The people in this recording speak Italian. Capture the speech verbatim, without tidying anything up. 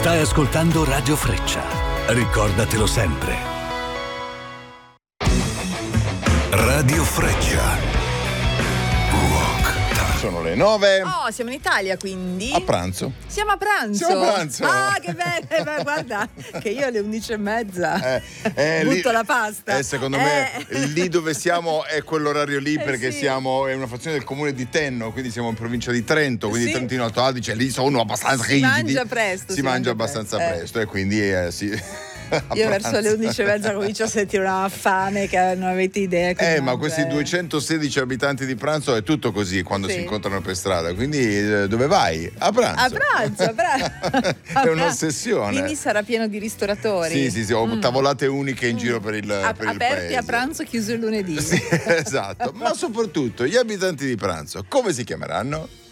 Stai ascoltando Radio Freccia. Ricordatelo sempre. Radio Freccia. Sono le nove. Oh, siamo in Italia, quindi a pranzo. Siamo a pranzo. Siamo a pranzo. Ah, che bello. Guarda, che io alle undici e mezza eh, eh, butto lì, la pasta. Eh, secondo eh. me lì dove siamo è quell'orario lì, eh perché sì. siamo è una frazione del comune di Tenno, quindi siamo in provincia di Trento, quindi sì. Trentino Alto Adige, lì sono abbastanza si rigidi. mangia presto. Si, si mangia, mangia abbastanza presto, presto, eh. e quindi eh, sì. Io verso le undici e mezza comincio a sentire una fame che non avete idea. Che Eh, mangio, ma questi eh. duecentosedici abitanti di pranzo è tutto così quando sì. si incontrano per strada. Quindi eh, dove vai? A pranzo. A pranzo, a pranzo. È un'ossessione. Quindi sarà pieno di ristoratori. Sì, sì, sì, ho mm. tavolate uniche in mm. giro per il, a- per il aperti paese. a pranzo, chiuso il lunedì. Sì, esatto. Ma soprattutto gli abitanti di pranzo, come si chiameranno?